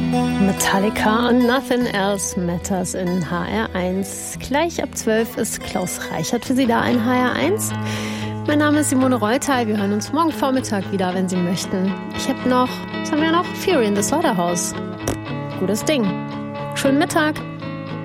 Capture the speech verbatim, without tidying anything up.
Metallica und Nothing Else Matters in H R eins. Gleich ab zwölf ist Klaus Reichert für Sie da in H R eins. Mein Name ist Simone Reutal. Wir hören uns morgen Vormittag wieder, wenn Sie möchten. Ich habe noch, was haben wir noch? Fury in the Slaughterhouse. Gutes Ding. Schönen Mittag.